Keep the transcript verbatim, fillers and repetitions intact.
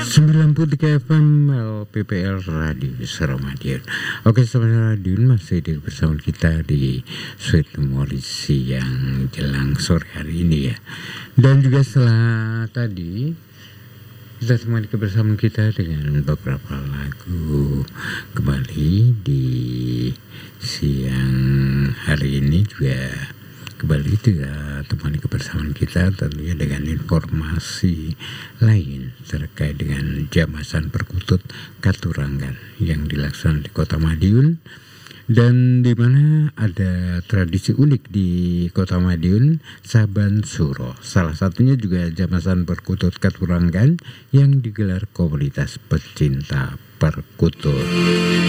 sembilan puluh tiga F M L P P L Radio Suramadiun. Oke, saudara Radiun masih di bersama kita di Sweet Memories yang jelang sore hari ini ya. Dan juga setelah tadi kita temani kebersamaan kita dengan beberapa lagu kembali di siang hari ini juga kembali tidak temani kebersamaan kita tentunya dengan informasi lain terkait dengan jamasan perkutut Katurangan yang dilaksanakan di Kota Madiun, dan di mana ada tradisi unik di Kota Madiun, Saban Suro. Salah satunya juga jamasan perkutut Katurangan yang digelar komunitas pecinta perkutut.